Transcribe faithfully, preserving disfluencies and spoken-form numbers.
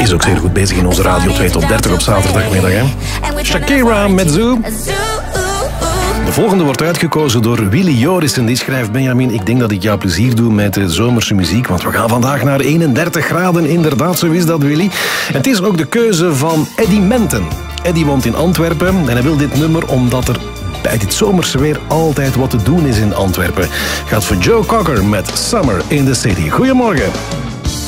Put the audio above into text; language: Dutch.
is ook zeer goed bezig in onze Radio twee tot dertig op zaterdagmiddag. Hè? Shakira met Zoo. De volgende wordt uitgekozen door Willy Jorissen. Die schrijft: Benjamin, ik denk dat ik jou plezier doe met de zomerse muziek, want we gaan vandaag naar eenendertig graden. Inderdaad, zo is dat, Willy. En het is ook de keuze van Eddie Menten. Eddie woont in Antwerpen en hij wil dit nummer omdat er bij dit zomerse weer altijd wat te doen is in Antwerpen. Gaat voor Joe Cocker met Summer in the City. Goedemorgen.